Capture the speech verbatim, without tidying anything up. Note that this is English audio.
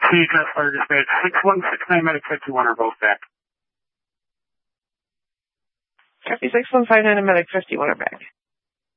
T Gus Fire Dispatch, six one six nine Medic fifty-one are both back. Copy six one five nine and Medic fifty-one are back.